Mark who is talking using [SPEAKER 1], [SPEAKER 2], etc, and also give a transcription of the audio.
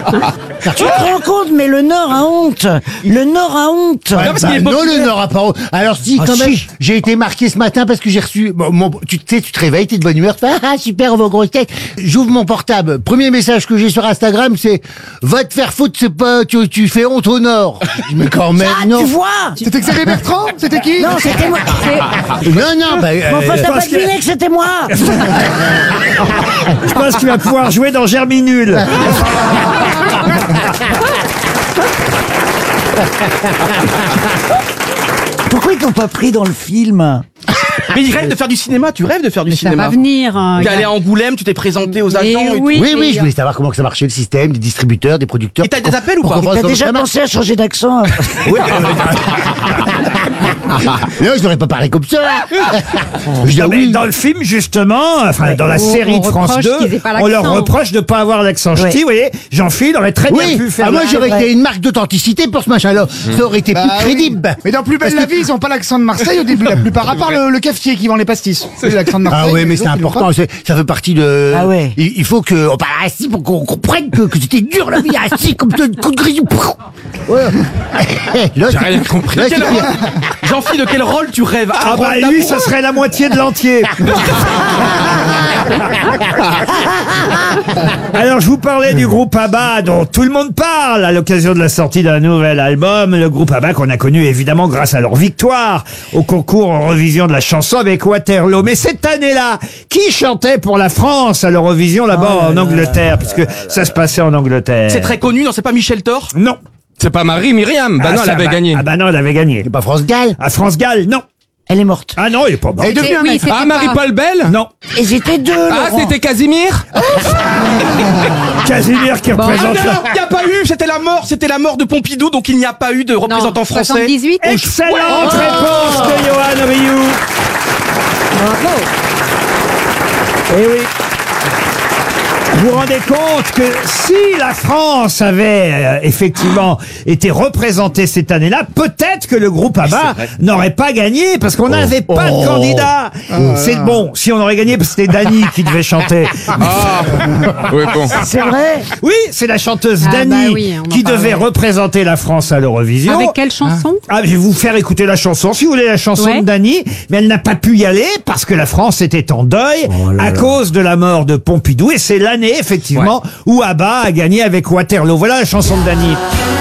[SPEAKER 1] Tu te rends compte, mais le Nord a honte. Le Nord a honte.
[SPEAKER 2] Ouais, non, le Nord a pas honte. Alors si, quand même, j'ai été marqué ce matin parce que j'ai reçu... tu sais, tu te réveilles, t'es de bonne humeur, tu fais, ah, super, vos grosses têtes. J'ouvre mon portable. Premier message que j'ai sur Instagram, c'est « Va te faire foutre, c'est pas... Tu fais honte au Nord. » Mais quand même, non.
[SPEAKER 1] Tu vois.
[SPEAKER 3] C'était Xavier Bertrand? C'était qui?
[SPEAKER 1] Non, c'était moi.
[SPEAKER 2] Non, bah...
[SPEAKER 1] Enfin, t'as pas deviné que c'était moi.
[SPEAKER 4] Je pense qu'il va pouvoir jouer dans Germinul.
[SPEAKER 1] Pourquoi ils t'ont pas pris dans le film?
[SPEAKER 5] Mais il rêve de faire du cinéma, tu rêves de faire du
[SPEAKER 6] Ça
[SPEAKER 5] cinéma.
[SPEAKER 6] va venir.
[SPEAKER 5] T'es allé à Angoulême, tu t'es présenté aux agents et
[SPEAKER 2] Oui, je voulais savoir comment que ça marchait, le système, des distributeurs, des producteurs.
[SPEAKER 5] Et t'as des appels ou
[SPEAKER 2] Pour
[SPEAKER 5] pas?
[SPEAKER 2] comprendre
[SPEAKER 1] T'as
[SPEAKER 2] comment
[SPEAKER 1] déjà
[SPEAKER 2] ça marche.
[SPEAKER 1] pensé à changer d'accent?
[SPEAKER 2] Oui. Non, je n'aurais pas parlé comme ça. Je dis
[SPEAKER 4] Non, mais
[SPEAKER 2] oui.
[SPEAKER 4] dans le film, justement, enfin, dans la série de France
[SPEAKER 6] reproche
[SPEAKER 4] 2,
[SPEAKER 6] qu'ils aient pas
[SPEAKER 4] on leur
[SPEAKER 6] l'accent.
[SPEAKER 4] reproche de pas avoir l'accent ch'ti. Vous voyez, Jean-Philippe aurait très bien
[SPEAKER 2] Oui,
[SPEAKER 4] pu faire.
[SPEAKER 2] moi j'aurais
[SPEAKER 1] vrai.
[SPEAKER 2] été une marque d'authenticité pour ce machin-là. Ça aurait été plus crédible.
[SPEAKER 3] Mais dans Plus belle la vie, ils ont pas l'accent de Marseille au début, la plupart, à part le cafetier qui vend les pastis. C'est l'accent de Marseille.
[SPEAKER 2] Ah oui, mais
[SPEAKER 3] les
[SPEAKER 2] c'est
[SPEAKER 3] autres, ils l'ont
[SPEAKER 2] important, ça fait partie de...
[SPEAKER 1] Ah ouais.
[SPEAKER 2] Il faut qu'on parle ainsi pour qu'on comprenne que c'était dur la vie, ainsi comme de coup de grisou. Ouais. Là,
[SPEAKER 5] J'ai rien compris.
[SPEAKER 2] là, c'est pire.
[SPEAKER 5] Jean-Philippe, de quel rôle tu rêves?
[SPEAKER 4] Ah bah lui, ça serait la moitié de l'entier. Alors je vous parlais du groupe ABBA dont tout le monde parle à l'occasion de la sortie d'un nouvel album. Le groupe ABBA qu'on a connu évidemment grâce à leur victoire au concours Eurovision de la chanson avec Waterloo. Mais cette année-là, qui chantait pour la France à l'Eurovision là-bas en Angleterre, puisque ça se passait en Angleterre?
[SPEAKER 5] C'est très connu, non, c'est pas Michel Thor?
[SPEAKER 4] Non.
[SPEAKER 7] C'est pas Marie-Myriam. Bah non, elle avait gagné.
[SPEAKER 4] Ah bah non, elle avait gagné.
[SPEAKER 2] C'est pas France Gall.
[SPEAKER 4] À France Gall, non.
[SPEAKER 1] Elle est morte.
[SPEAKER 4] Ah non, il est pas mort.
[SPEAKER 3] Elle est devenue un mec.
[SPEAKER 7] Ah, Marie-Paul Bell?
[SPEAKER 4] Non.
[SPEAKER 1] Et j'étais deux,
[SPEAKER 7] Ah,
[SPEAKER 1] Laurent.
[SPEAKER 7] c'était Casimir?
[SPEAKER 4] Casimir qui
[SPEAKER 5] Ah
[SPEAKER 4] représente
[SPEAKER 5] non, il n'y a pas eu, c'était la mort de Pompidou, donc il n'y a pas eu de représentant français.
[SPEAKER 6] 78.
[SPEAKER 4] Excellente réponse de Johan Rioux.
[SPEAKER 6] Bravo.
[SPEAKER 4] Eh oui. Vous vous rendez compte que si la France avait effectivement été représentée cette année-là, peut-être que le groupe ABBA n'aurait pas gagné parce qu'on n'avait pas de candidat. C'est bon, si on aurait gagné parce que c'était Dany qui devait chanter.
[SPEAKER 7] Ah, oui, bon.
[SPEAKER 1] C'est vrai.
[SPEAKER 4] Oui, c'est la chanteuse
[SPEAKER 6] Ah,
[SPEAKER 4] Dany
[SPEAKER 6] bah oui, on en
[SPEAKER 4] qui devait
[SPEAKER 6] parlait.
[SPEAKER 4] représenter la France à l'Eurovision.
[SPEAKER 6] Avec quelle chanson?
[SPEAKER 4] Ah, je vais vous faire écouter la chanson, si vous voulez, la chanson
[SPEAKER 6] Ouais.
[SPEAKER 4] de Dany, mais elle n'a pas pu y aller parce que la France était en deuil à cause de la mort de Pompidou, et c'est l'année, effectivement, où ABBA a gagné avec Waterloo. Voilà la chanson de Dany.